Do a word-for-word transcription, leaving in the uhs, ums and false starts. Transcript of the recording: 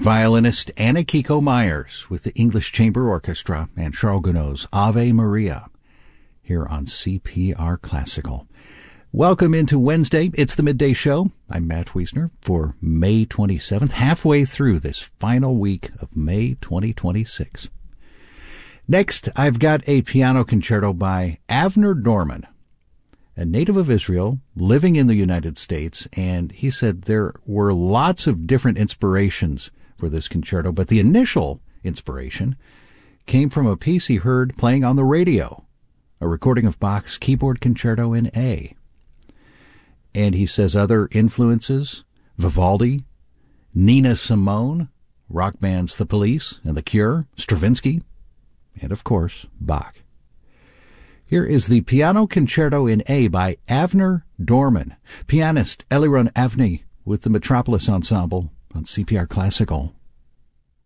Violinist Anna Kiko Myers with the English Chamber Orchestra and Charles Gounod's Ave Maria here on C P R Classical. Welcome into Wednesday. It's the Midday Show. I'm Matt Wiesner for May twenty-seventh, halfway through this final week of May twenty twenty-six. Next, I've got a piano concerto by Avner Dorman, a native of Israel living in the United States, and he said there were lots of different inspirations for this concerto, but the initial inspiration came from a piece he heard playing on the radio, a recording of Bach's Keyboard Concerto in A. And he says other influences, Vivaldi, Nina Simone, rock bands The Police and The Cure, Stravinsky, and of course, Bach. Here is the Piano Concerto in A by Avner Dorman, pianist Eliran Avni with the Metropolis Ensemble on C P R Classical.